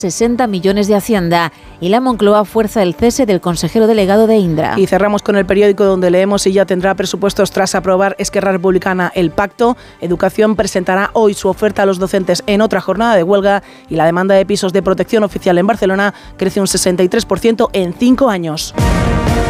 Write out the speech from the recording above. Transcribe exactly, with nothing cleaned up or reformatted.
sesenta millones de Hacienda, y la Moncloa fuerza el cese del consejero delegado de Indra. Y cerramos con El Periódico, donde leemos si ya tendrá presupuestos tras aprobar Esquerra Republicana el pacto. Educación presentará hoy su oferta a los docentes en otra jornada de huelga, y la demanda de pisos de protección oficial en Barcelona crece un sesenta y tres por ciento en cinco años.